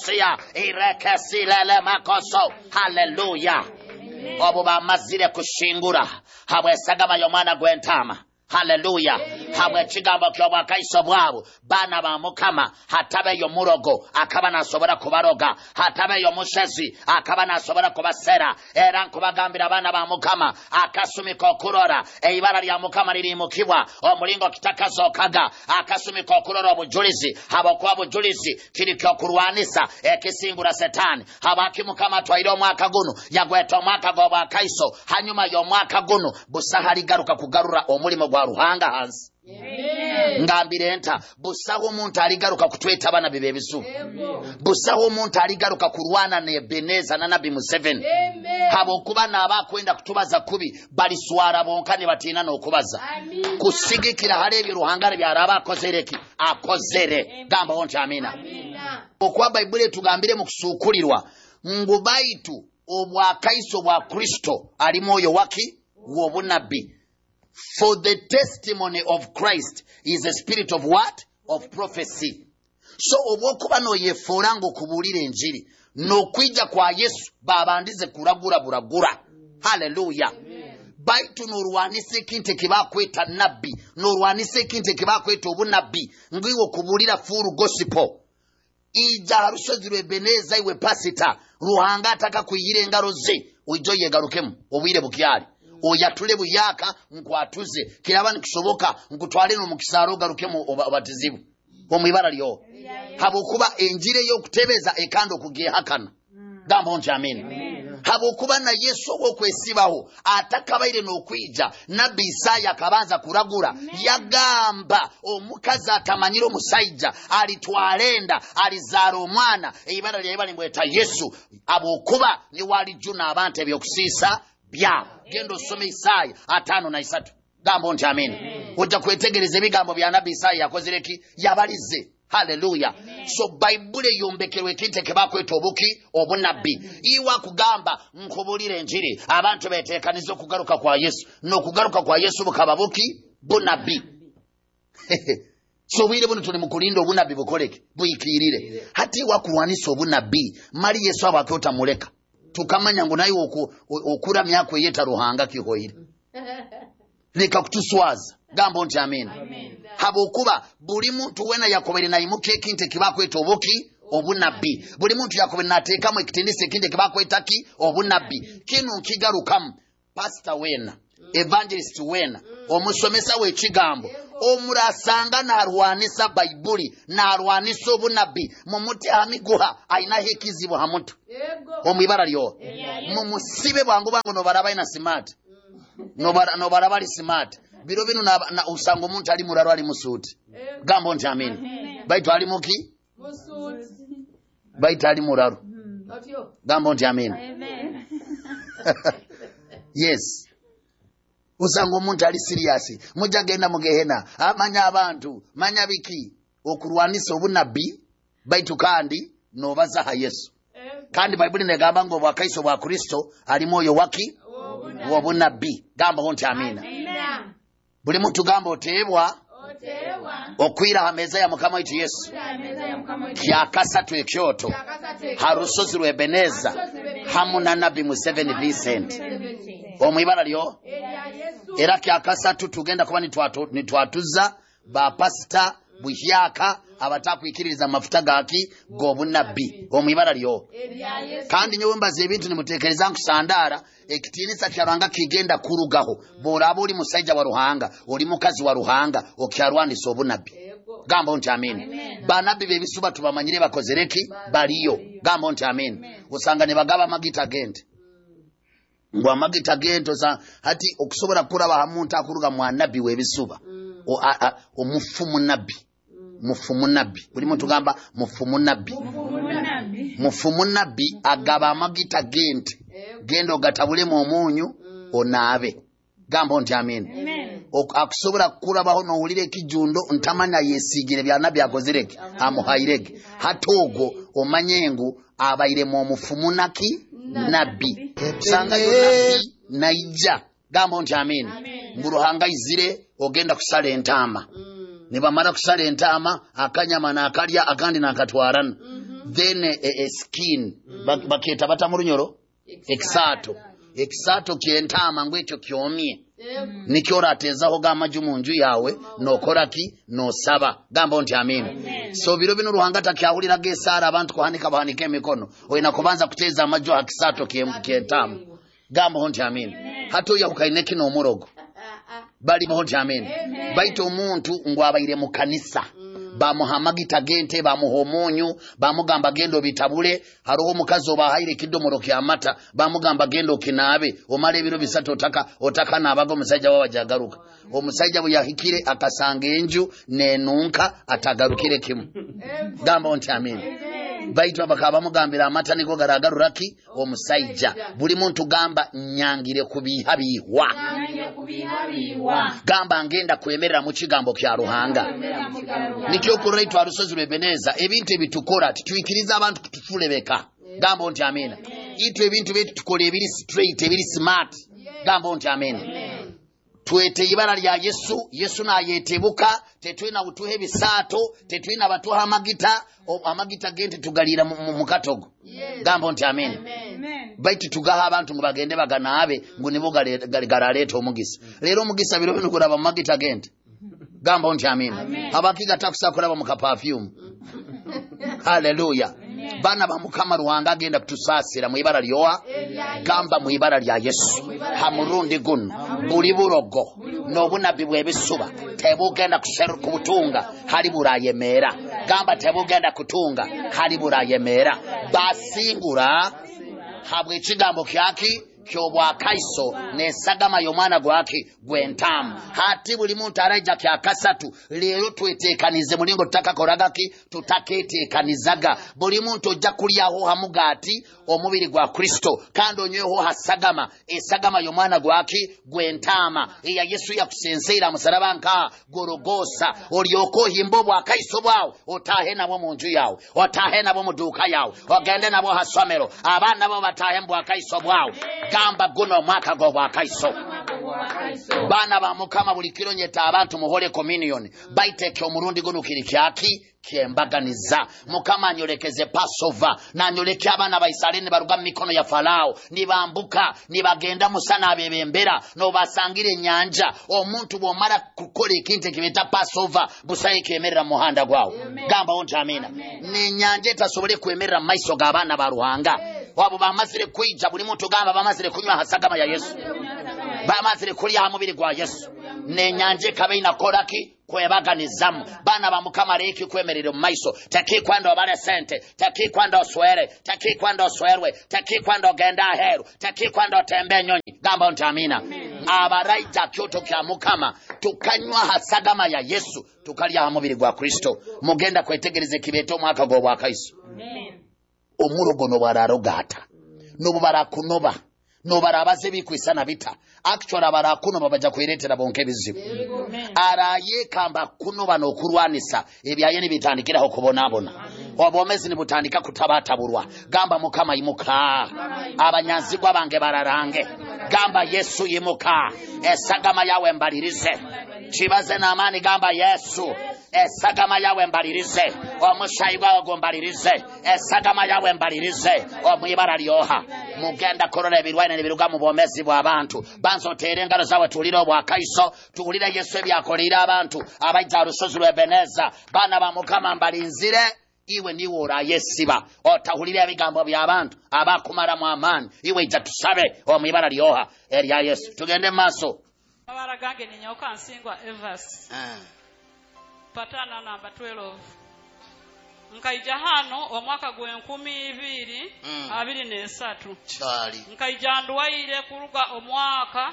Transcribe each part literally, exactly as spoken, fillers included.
Masia irekesilele makoso. Hallelujah. Obu bamazire kushingura habwesaga yomwana gwentama. Hallelujah. Hamwe kigambo kyobwa kaiso bwabo bana ba mukama hatabe yo murogo akaba nasobora kubaroga hatabe yo mushezi akaba nasobora kubasera era nkubagambira abana ba mukama akasumi kokurora eibara lya mukama liri mukibwa omulingo kitakazokaga akasumi kokurora obujulizi habokwa obujulizi kiri kyokurwanisa ekisingura setani habaki mukama twaire omwaka guno yagweta omwaka gobwa kaiso hanyuma yo mwaka guno busahali garuka kugarura omulimo gwa ruhanga hansi. Amen. Ngambire enta busaho omuntu aligaruka kutweta bana bibe bisu. Busaho omuntu aligaruka kurwana ne Ebeneza na Nabi Museveni. Habo kuba nabakwenda kutubaza kubi bali swara bonkane batina n'okubaza. Kusigikira halebi ruhangare byaraba akozereki akozere gamba wonte amina. Amina. Okwa Bible tugambire mu kusukulirwa ngubaitu obwa kaiso bwa Kristo ali moyo waki wobunabi. For the testimony of Christ is a spirit of what? Of prophecy. So obokuba no yeforango kubulire enjiri no kwija kwa Yesu babandize kuragura buragura. Hallelujah. Baitu nurwanise kinte kibakweta nabi nurwanise kinte kibakweta obunabi ngiwo kubulira furu gospel. Ija rusozirwe Ebeneza iwe pasita ruhanga ataka kuyire ngaro ze ujoye garukemu obwire bukyali. Oyatule buyaka nkwatuze kirabani kishoboka nkutwale no mukisaro garukemu obatizibu omwibara lyo habokuba enjire yo kutebeza ekando kugiye hakana gamba onje amen habokuba na Yesu okwesibaho atakabaire no kwija nabi Isaya kabanza kuragura yagamba omukazi atamanyiro musaija alitwalenda alizaro omwana eibara lya ibali mweta Yesu abokuba ni wali juna abante byokusisa bya gendo some Isaya atano na isatu gambo nti amen ojja kwetegereza ebigambo bya nabi Isaya yakozereki yabalize. Hallelujah. Amen. So Bible yombekerwe kinte kebakweta obuki obunabi iwa kugamba nkubulire enjiri abantu betekanizo kugaruka kwa Yesu no kugaruka kwa Yesu bukaba buki bunabi. So bwire buno tuli mukulindo obunabi bukoleke buyikirire hati wakuwanisa obunabi mali Yesu abakota muleka tukamanya ngo nayo oku okura myako yeta ruhanga kihoire leka kutuswaza gambo nti amen. Amen. Habokuba buli muntu wena yakobere na imuke kinte kibakweta obuki obunabi buli muntu yakobere nateka mu kitindise kinte kibakweta ki obunabi kinu kigarukamu pastor wena evangelist wena omusomesa we kigambo omurasanga na arwanisa Bible na arwanisa obunabi mumuti amiguha aina hekizibo hamuntu omwibara lyo mumusibe bwangu bangu no baraba ina smart no bara no baraba li smart biro binu na, na usango muntu ali muraro ali musuti gambo nti amen baitu ali muki musuti baitu ali muraro gambo nti amen amen. Yes. Usango muntu ali serious mujagenda mugehena amanya abantu manya biki okurwanisa obunabi baitu kandi no bazaha Yesu kandi Bible negamba ngo bwakaiso bwa Kristo ali moyo waki obunabi gamba honti amina. Amina. Buli muntu gamba otebwa otebwa okwira hameza ya mukama witu Yesu kyakasatu ekyoto harusozi lwe Ebeneza hamuna nabi Museveni Vincent omwibara lyo era kyakasatu tugenda kuba nitwatuza ba pastor buhyaka abatakwikiririza mafuta gaki gobunabi omwibara lyo kandi nyewe mbaze ebintu nimutekereza nkusandara ekitinisa kyaranga kigenda kurugaho borabo oli musaija wa ruhanga oli mukazi wa ruhanga okyarwanisa obunabi gamba nti amen. Banabi bebisuba tubamanyire bakozereki baliyo gamba nti amen. Usanga ne bagaba magita gente ngwa magita gento za hati okusobora kuraba hamuntu akuruga mu anabi webisuba o omufumu nabi mufumu nabi buli muntu gamba mufumu nabi mufumu nabi agaba magita gente gendo gatabule mu omunyu onabe gambo nti amen. Akusobora kurabaho no ulire kijundo ntamanya yesigire bya nabi akozereki amuhairege hatogo omanyengu abaire mu mufumu naki nabi sanga nabi naija gambo nti amen. Mburuhanga izire ogenda kusala entama mm. Niba mara kusala entama akanyama na akalya akandi na akatwarana mm -hmm. then a, a skin baketa bata mu lunyoro exato exato kyentama ngwekyo kyomye nikyo ratezaho gamaju munju yawe nokoraki no saba gamba nti amina. So biro bino ruhanga takyahulira gesara abantu kuhanika bahanike emikono oyina kubanza kuteza amaju akisato kyentama gamba nti amina. Hato yakukaineki no murogo bali mo nti amina. Baito omuntu ngwabaire mu kanisa bamuhamagita gente bamuhomonyo bamugamba gendo bitabule haroho mukazi obahaire kidomoro kyamata bamugamba gendo kinabe omale biro bisatu otaka otaka nabago musajja wabajagaruka omusajja bwe yahikire akasanga enju nenunka atagarukire kimu gamba nti amina. Baito abakaba mugambira amata niko garagaruraki omusajja buli muntu gamba nyangire kubihabihwa gamba ngenda kwemerera mu kigambo kya ruhanga nikyo kuraitu arusozi Ebeneza ebintu ebitukora tituikiriza abantu kutufulebeka gamba nti amina. Itu ebintu betu tukole ebiri straight ebiri smart gamba nti amina. Twete ibara lya Yesu Yesu na yetebuka tetwina utuhe bisato tetwina batuha amagita amagita gente tugalira mu katogo gamba nti amina. Baiti tugaha abantu ngo bagende baganabe ngo nibo garaleto omugisa lero omugisa biro bino kuraba magita gente gamba nti amina. Abakiga takusa kuraba mu perfume haleluya. Bana bamukama ruhanga agenda kutusasira mu ibara lyoa gamba mu ibara lya Yesu hamurundi guno buli burogo nobunabi bwebisuba tebugenda kusheru kubutunga hali burayemera gamba tebugenda kutunga hali burayemera basingura habwe kigambo kyaki kyobwa kaiso nesagama yomwana gwaki gwentamu hati buli muntu araija kya kasatu lero twetekanize mulingo tutaka koragaki tutaketekanizaga buli muntu ojja kulyaho hamugati omubiri gwa Kristo kandi onyweho hasagama esagama yomwana gwaki gwentama eya Yesu yakusenseira musarabanka gorogosa olyoko himbo bwa kaiso bwawo otahe nabo munju yawo otahe nabo muduka yawo ogende nabo hasomero abana bo batahe bwa kaiso bwawo gamba guno mwaka go bwa kaiso bana ba mukama buli kiro nyeta abantu muhole communion baiteke omurundi guno kirikyaki kyembaganiza mukama anyolekeze Passover na anyoleke abana ba Israeli baruga mikono ya Farao nibambuka nibagenda musana abebembera no basangire nyanja omuntu bomara kukola ekinte kibeta Passover busaye kemerera muhanda gwawo gamba onti amina. Ne nyanja etasobole kwemerera maiso gabana ba ruhanga wabo bamazire kuija buli muntu gamba bamazire kunywa hasagama ya Yesu bamazire kulya hamubiri gwa Yesu ne nyanje kabeina koraki kwebaganizamu bana ba mukama reki kwemerera mu maiso taki kwanda obale sente taki kwanda oswere taki kwanda oswerwe taki kwanda ogenda aheru taki kwanda otembe nyonyi gamba nti amina. Abaraita kyoto kya mukama tukanywa hasagama ya Yesu tukalya hamubiri gwa Kristo mugenda kwetegereze kibeto mwaka go bwa kaiso omurogo no bararogata no barakunoba no barabaze bikwisana bita actually barakunoba baja kwiretera bonke bizibu araye kamba kunoba no kurwanisa ebyaye ni bitandikiraho kubonabona obomezi ni butandika kutabataburwa gamba mukama imuka abanyazigwa bange bararange gamba Yesu yimuka esagama yawe mbalirize kibaze na amani gamba Yesu esagama yawe mbalirize omushayibwa ogombalirize esagama yawe mbalirize omwibara lyoha mugenda korora ebirwaine nebiruga mu bomezi bwa abantu banzo terengalo zawe tulira obwa kaiso tulira Yesu ebyakolira abantu abaita rusozi Ebeneza bana ba mukama mbalinzire iwe niwo orayesiba otahulira ebigambo by'abantu abakumara mu amani iwe ija tusabe omwibara lyoha erya Yesu tugende maso abaragange ni nyoka nsingwa Evers ah patana namba twelve nkaija hano omwaka gwe nkumi ibiri mm. abiri nesatu chali nkaija ndwaire kuruga omwaka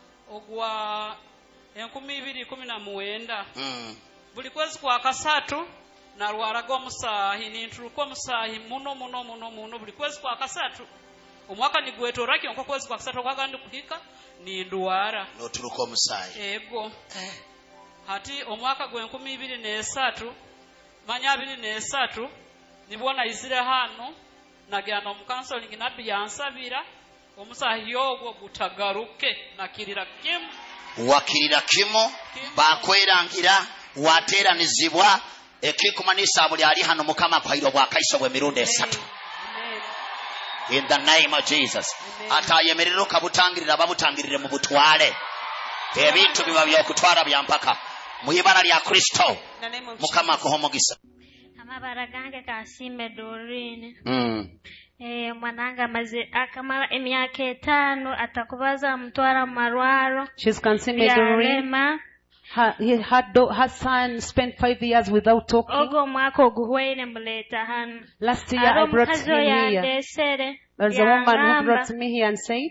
ogwa enkumi ibiri kumi na mwenda mm. buli kwezi kwa kasatu na rwaraga omusahi nintruko omusahi muno muno muno muno buli kwezi kwa kasatu omwaka nigwetoraki onko kwezi kwa kasatu kwagandi kuhika ni ndwara no turuko omusahi ego eh. Hati omwaka gwe nkumi ibiri nesatu manya abiri nesatu nibona izire hano nagenda mu counseling nabbi yansabira omusahi ogwo gutagaruke nakirira kimu wakirira kimu bakwerangira wateranizibwa ekikumanisa buli ali hano mukama kwairo bwa kaiso bwe mirundi esatu. In the name of Jesus. Atayemerera okabutangirira babutangirire mu butwale. Ebintu biba byokutwala byampaka. Mu ibara lya Kristo. Mukama kuhomogisa. Amabara gange kasime Dorine. Mm. Eh mwananga maze akamala emyaka etano atakubaza mtwara marwaro. She's conceived Dorine. Her, he, her, do, her son spent five years without talking. Ogo mwaka oguhwene muleta hano. Last year I brought him here. There's a woman who brought me here and said,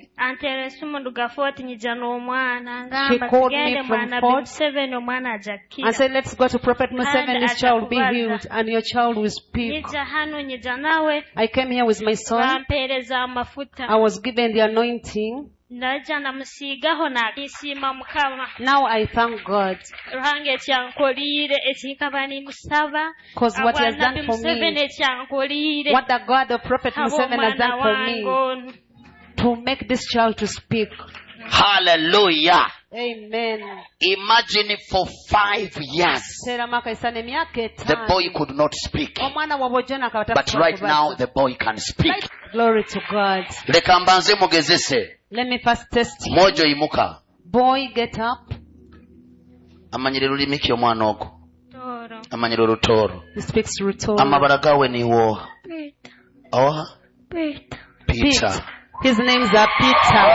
she called me from Fort and said, let's go to Prophet Museveni, his child will be healed and your child will speak. I came here with my son. I was given the anointing. Now I thank God. Because what he has done for me, what the God of Prophet Museveni has done for me, to make this child to speak. Hallelujah. Amen. Imagine for five years the boy could not speak, but right now the boy can speak. Glory to God. Let me first test you. Mojo imuka. Boy, get up. Amanyire lulimi ki omwana ogo. Toro. Amanyire lutoro. He speaks Rutoro. Amabala gawe ni wo. Peter. Oh? Peter. Peter. His names are Peter.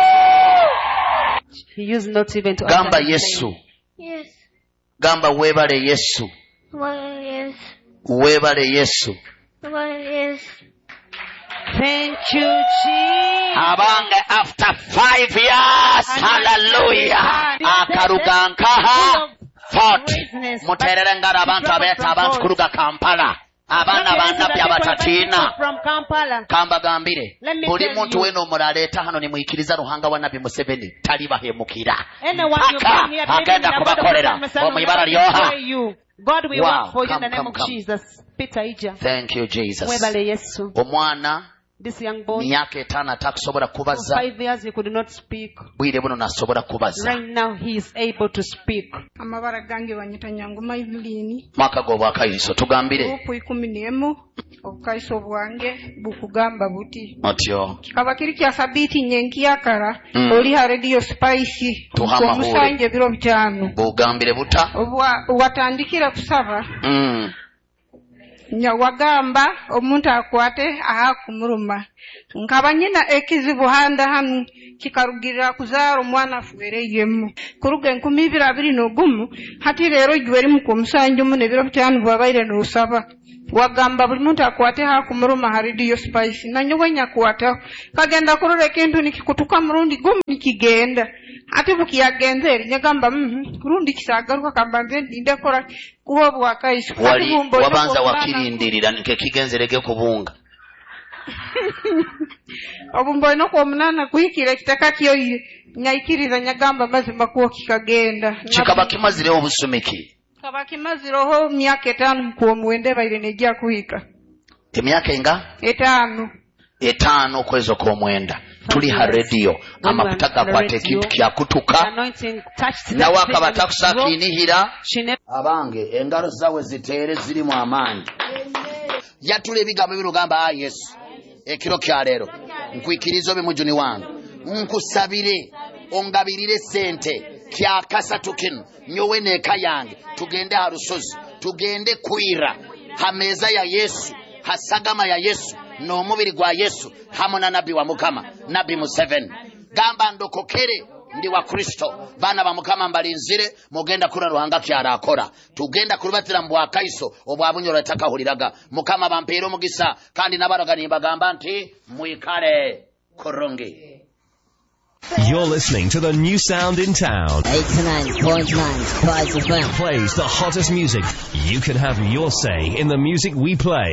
He used not even to Gamba Yesu. Yes. Gamba webale Yesu. Well, yes. Webale Yesu. Well, yes. Thank you, Jesus. Abange after five years. Hallelujah. Akarugankaha. Fort. Muterere ngara abantu abeta abantu kuruga Kampala. Abana bana byabatatina. From Kampala. Kamba gambire. Buli muntu weno muraleta hano nimuyikiriza ruhanga wa Nabii Museveni tali bahemukira. Aka agenda kubakorera. Omuyibara lyoha. God will wow. work for you in the name come, of come. Jesus. Peter Ija. Thank you, Jesus. Webale Yesu. Omwana. This young boy. Miyake etano atakusobola kubaza. For five years he could not speak. Bwire buno nasobola kubaza. Right now he is able to speak. Amabara gange wanyita Nyangoma Evelyn. Maka go bwakaiso tugambire. Oku ikumi n'emu obukaiso bwange bukugamba buti. Otyo. Kikaba kiri kya sabiti nyenkiyakara mm. oli ha radio Spice. Omusanje biro bitano. Bugambire buta. Obwa watandikira kusaba. Mm. Nyawagamba omuntu akwate aha kumuruma nkaba nyina ekizibu handa hanu kikarugirira kuzaara omwana afuwereyemu kuruga enkumi ibiri abiri n'ogumu hati rero jweri mu kumusanje mu nebiro bitano bwabaire n'osaba wagamba buli muntu akwate aha kumuruma ha radio Spice na nyowe nyakwata kagenda kurura ekintu nikikutuka murundi gumu nikigenda ati bukiyagenze eri nyagamba mhm kurundi kisagaruka kambanze ndinde kora kuho bwakaiso wali wabanza wakirindirira nke kigenzerege kubunga obumboy no ko munana kuhikira kitaka kiyo nyaikiriza nyagamba mazima kuo kikagenda kikaba kimazire obusumiki kaba kimazire ho myaka etano ko muwende baire nejja kuhika emyaka enga etano etano kwezo ko mwenda tuli ha radio amafuta gakwate ekintu kyakutuka na wakabata kusakinihira abange engalo zawe zitere ziri mu amaanyi yatule ebigambo birugamba ah Yesu ekiro kya lero nkwikirizo be mujuni wange nkusabire ongabirire sente kya kasatu kino nyowe neka yange tugende ha rusozi tugende kwira hameza ya Yesu hasagama ya Yesu no mubiri gwa Yesu hamona nabi wa Mukama Nabii Museveni gamba ndokokere ndi wa Kristo bana ba Mukama mbalinzire mugenda kura ruhanga kyara akora tugenda kurubatira mbwa kaiso obwabunyoro takahuliraga Mukama bampero mugisa kandi nabaraga bagamba nti muikare koronge. You're listening to the new sound in town. eighty-nine point nine Spice F M plays the hottest music. You can have your say in the music we play.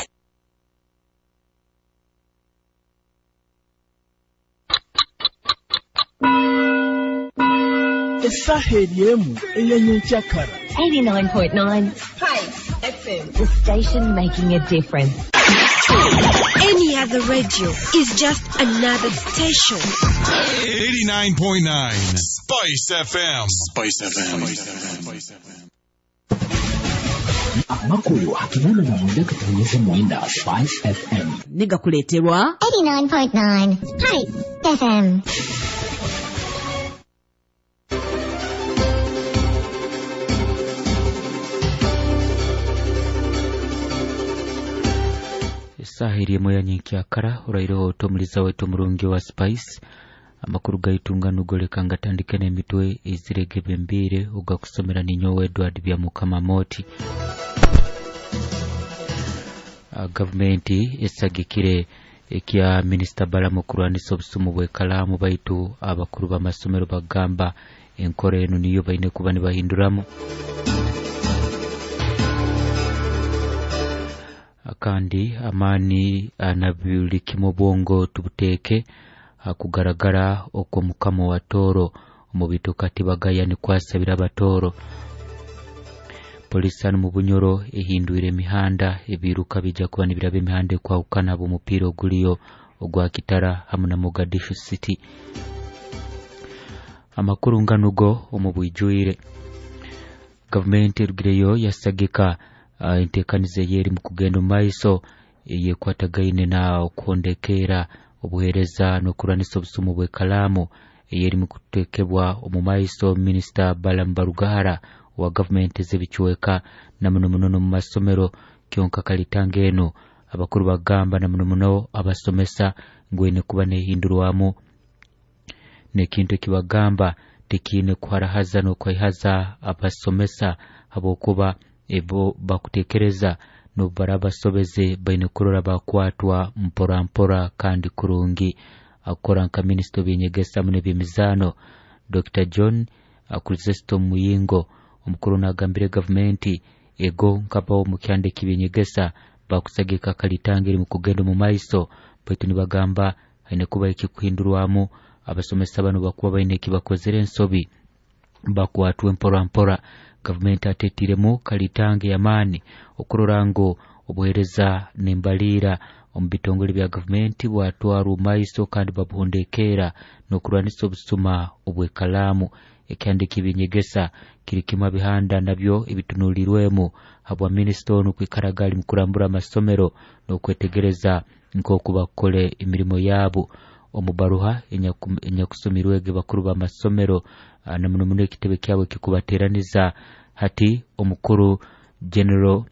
eighty-nine point nine Spice F M, the station making a difference. Any other radio is just another station. eighty-nine point nine Spice F M. Spice F M. Spice F M. Amakulu hakinana na mwenda katangaza mwenda Spice F M. Niga kuleterwa eighty-nine point nine Spice F M. Sahiri moya nyinki akara urairo otomuliza wetu murungi wa Spice. Amakuru gaitunga nugoleka ngatandike n'emitwe ezirege mbere ugakusomera ninyo Edward bya mukama moti. Uh, government esagikire ekya Minister Balamu kurwanisa obusumu bwe kalamu baitu abakuru b'amasomero bagamba enkore eno niyo baine kuba nibahinduramu. Kandi amani anabuliki mu bwongo tubuteke kugaragara oko mukamo wa toro mu bitukati bagaya ni kwasabira abatoro. Polisi mu bunyoro ehinduire emihanda ebiruka bija kuba nibirabe emihanda kwa ukana bu mupira oguliyo ogwa Kitara hamuna Mogadishu City. Amakuru nganugo omubwijuire government rugireyo yasagika uh, intekanize yeri mu kugenda maiso ye kwatagaine na okondekera obuhereza no kuranisa obusumu bwe kalamu yeri mu kutekebwa omumaiso Minister Balamu Barugara wa government zebichweka na muno muno mu masomero kyonka kalitange eno abakuru bagamba na muno muno abasomesa ngwene kuba nehindurwamu ne kintu kibagamba tekine kwarahaza no kwihaza abasomesa abokuba ebo bakutekereza no barabasobeze baine kurora bakwatwa mpora mpora kandi kurungi. Akora nka Minister b'inyegesa mune b'imizano Doctor John Akurizesto Muyingo omukuru nagambire government ego nkapa mu kyande kibinyegesa bakusagika kalitangiri mu kugenda mu maiso baitu nibagamba haine kuba ikikuhindurwamu abasomesa bano bakuba baine kibakozere ensobi bakwatwe mpora mpora. Government atetiremu kalitange yamani okurorango obuhereza nembalira ombitongole bya government bwatwaru maiso kandi babuhondekera no kurwanisa obusuma obwe kalamu ekyande kibinyegesa kirikima bihanda nabyo ibitunulirwemu habwa Minister onu kwikaragali mukurambura amasomero no kwetegereza nko kubakole imirimo yabo omubaruha enyakusumirwege bakuru ba masomero na muno muno kitebe kyabo kikubateraniza hati omukuru general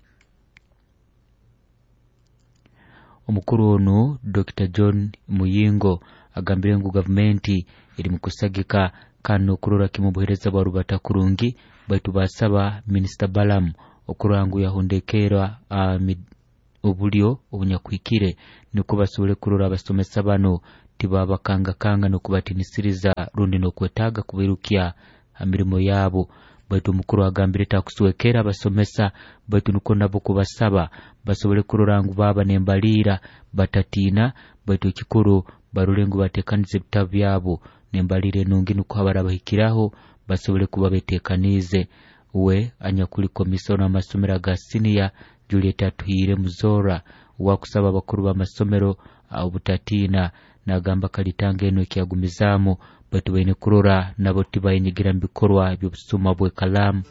omukuru onu Doctor John Muyingo agambire ngo government iri mukusagika kano kurora kimubuhereza barubata kurungi baitu basaba Minister Balamu okurangu yahondekera uh, obulyo obunyakwikire niko basubule kurora abasomesa bano tibaba kanga kanga no kubatinisiriza rundi no kwetaga kubirukia amirimo yabo baitu mukuru agambire takusuwekera abasomesa baitu nuko nabo kubasaba basobole kurorangu baba nembalira batatina baitu kikuru barulengu batekanize bitabu byabo nembalire nungi nuko habarabahikiraho basobole kuba betekanize. We anyakuli komisona amasomero ga senior Juliet Atuhire Muzora wakusaba bakuru ba masomero obutatina nagamba kalitange eno kyagumizamu baitu baine kurora nabo tibainyigira mbikorwa by'obusuma bwe kalamu.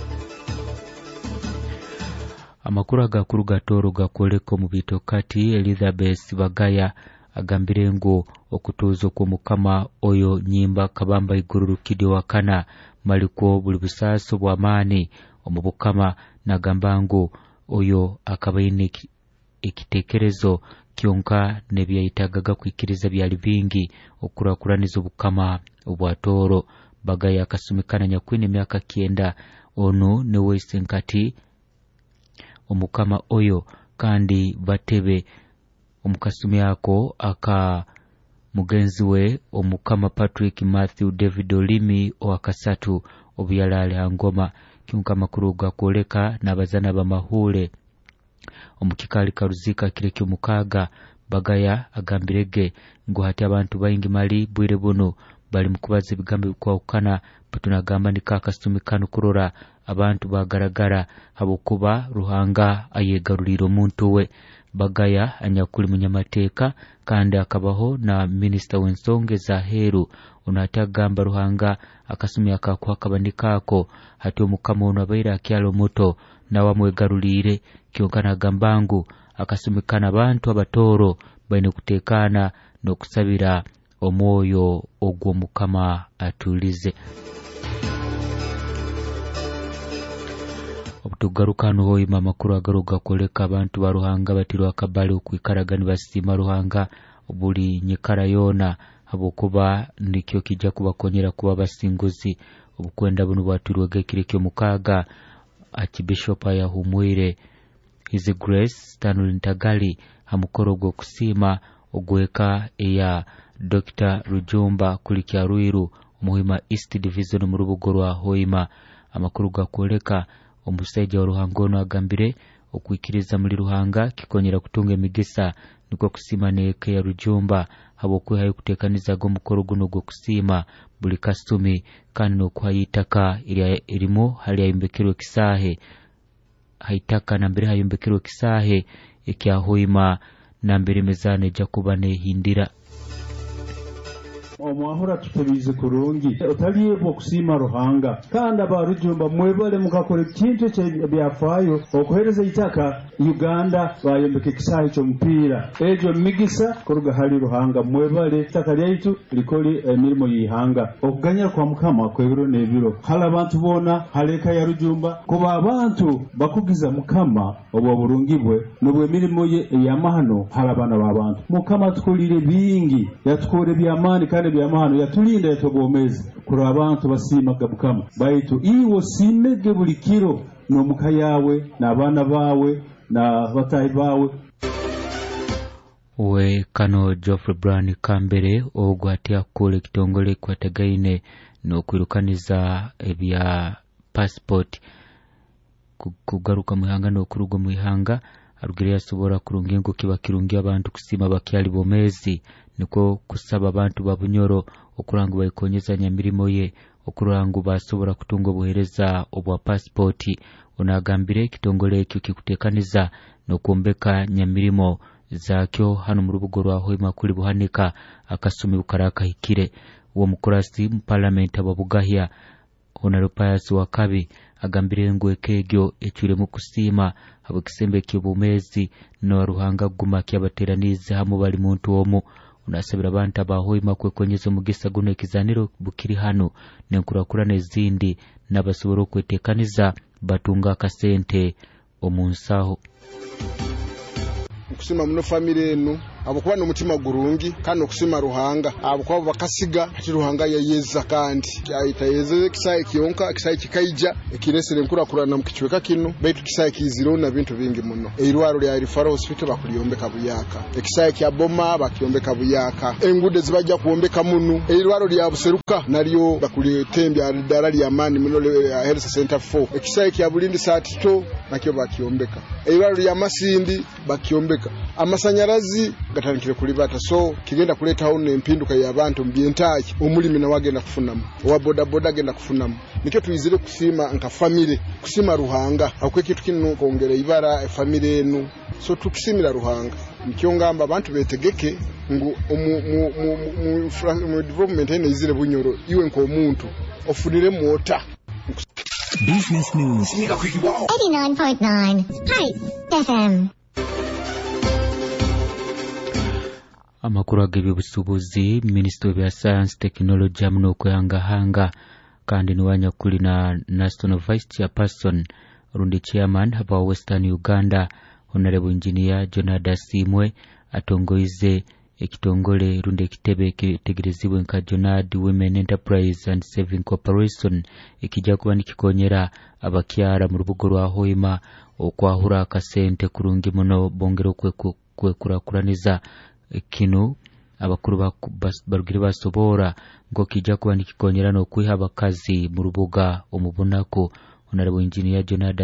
Amakuru agakuru gatoro gakoleko mu bitokati Elizabeth Bagaya agambire ngo okutuzo ku mukama oyo nyimba kabamba igururukide wakana maliko buli busaso bw'amani omubukama nagamba ngo oyo akabaine ekitekerezo kyonka nebyayitagaga kwikiriza byali bingi okurakuraniza obukama obwatoro. Bagaya akasumikana nyakwine myaka kienda ono ne wesenkati omukama oyo kandi batebe omukasumi ako aka mugenzi we omukama Patrick Matthew David Olimi oakasatu obyalale hangoma kyonka makuru gakoleka nabazana bamahule omukikali karuzika kire kyumukaga. Bagaya agambirege ngo hati abantu bayingi mali bwire buno bali mukubaza bigambo kwa ukana patunagamba ni kakasumi kanu kurora abantu bagaragara habokuba ruhanga ayegarurira omuntu we. Bagaya anyakuli munyamateka kandi akabaho na Minister w'ensonge za heru unatagamba ruhanga akasumi akakwa kabandikako hati omukama ono abaira akyalo muto nawamwegarulire kyonkana gambangu akasumikana abantu abatoro baine kutekana n'okusabira omwoyo ogwo Mukama atulize. Obutugarukano hoima makuru agaruga koleka abantu baruhanga batirwa akabali okwikaragani basima ruhanga buli nyikara yona abokuba nikyo kijja kubakonyera kuba basinguzi obukwenda buno bwatirwege kirikyo mukaga Archbishop yahumwire His Grace Stanley Ntagali hamukoro gwo kusima ogweka eya Doctor Rujumba kulikya Ruiru Muhima East Division mu rubugo rwa Hoima. Amakuru gakoleka omusajja waruhangono agambire okwikiriza muri ruhanga kikonyera kutunga emigisa niko kusima neke ya Rujumba habokwe hayo kutekaniza go mukoro guno gwo kusima buli kastumi kandi no kwayitaka iri irimo hali yayimbekirwe kisahe haitaka na mbere hayimbekirwe kisahe ekya Hoima na mbere mezane jakubane hindira omwahura tutebize kurungi otaliyevo kusima ruhanga kandi abarujumba mwebale mukakora kintu kye byafayo okuhereza itaka Uganda bayombeke kisahi cyo mpira ejo migisa kuruga hali ruhanga mwebale itaka lyaitu likoli emirimo yihanga okuganya kwa Mukama kwebiro nebiro hala abantu bona haleka ya rujumba kuba abantu bakugiza Mukama obwo burungibwe nobwe mirimo ye yamahano hala bana babantu Mukama tukolire bingi yatukore byamani kandi byamahano yatulinda yatogomeza kuri abantu basimaga Mukama baitu iwo simege buli kiro no mukayawe n'abana bawe na batayi bawe. We kano Geoffrey Brown Kambere ogwatia kule kitongole kwa tagaine no kwirukaniza ebya passport kugaruka muhanga no kurugo muhanga arugire yasobora kurungengo kiba kirungi abantu kusima bakyali bomezi niko kusaba abantu babunyoro okurangu bayikonyeza nyamirimo ye okurangu basobora kutunga obuhereza obwa passport. Onagambire kitongole ekyo kikutekaniza no kuombeka nyamirimo zakyo hano mu rubugo rwa Hoima kuli buhanika akasumi bukaraka hikire uwo mukurasi mu parliament ababugahya Honorable Pius Wakabi agambire ngo ekegyo ecyure mu kusima abukisembe kibumezi no ruhanga guma kyabateranize hamu bali muntu omu unasabira abantu abahoima kwekonyeza mugisa guno ekizaniro bukiri hano nenkura nezindi nabasobora kwetekaniza batunga kasente omunsaho kusima muno family enu abukuba no mutima gurungi kandi okusima ruhanga abukuba bakasiga ati ruhanga yayeza kandi yayitayeze kisaye kiyonka kisaye kikaija ekiresere nkura kurana mukichweka kino baitu kisaye kizirona bintu bingi muno eirwaro lya Rifaro Hospital bakuliombeka buyaka ekisaye kya Boma bakiombeka buyaka engude zibajja kuombeka muno eirwaro lya Buseruka nalyo bakulitembya dara lya Mani muno Health Center four ekisaye kya Bulindi Satito nakyo bakiombeka eirwaro lya Masindi bakiombeka amasanyarazi gatandikire kulibata so kigenda kuleta hone empinduka y'abantu mbyentaye omulimi na wagenda kufunamu wa boda boda genda kufunamu nikyo tuyizire kusima nka family kusima ruhanga akwe kitu kinu kongera ibara e family enu so tukisimira ruhanga nikyo ngamba abantu betegeke ngo mu mu mu development ene izire bunyoro iwe nko omuntu ofunire mota Business News eighty-nine point nine Hype F M. Amakuru ag'eby'obusuubuzi Ministry of Science Technology amuno okwehangahanga kandi niwanya kuli na National Vice Chairperson rundi Chairman haba Western Uganda Honorable Engineer Jonada Simwe atongoize ekitongole rundi ekitebe kitegerezibwe nka Jonad Women Enterprise and Saving Corporation ekijja kuba nikikonyera abakyara mu rubugo rwa Hoima okwahura akasente kurungi muno bongero kwekurakuraniza kino abakuru barugire basobora ngo kijja kuba nikikonyera no kwiha abakazi mu rubuga omubonako Honorable Engineer Jonada